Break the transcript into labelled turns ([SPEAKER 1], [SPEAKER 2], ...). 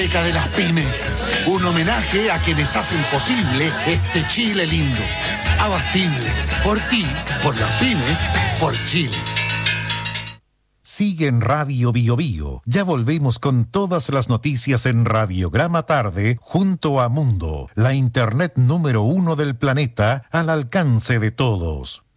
[SPEAKER 1] Beca de las pymes, un homenaje a quienes hacen posible este Chile lindo. Abastible, por ti, por las pymes, por Chile.
[SPEAKER 2] Sigue en Radio Bio Bio. Ya volvemos con todas las noticias en Radiograma Tarde junto a Mundo, la internet número 1 del planeta al alcance de todos.